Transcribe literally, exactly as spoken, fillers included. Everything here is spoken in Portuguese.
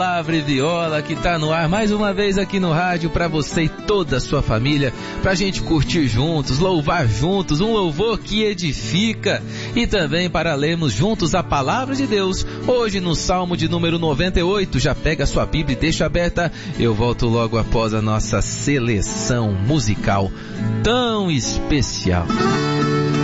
Palavra e Viola, que tá no ar mais uma vez aqui no rádio para você e toda a sua família, pra gente curtir juntos, louvar juntos, um louvor que edifica, e também para lermos juntos a palavra de Deus, hoje no Salmo de número noventa e oito. Já pega a sua Bíblia e deixa aberta, eu volto logo após a nossa seleção musical tão especial.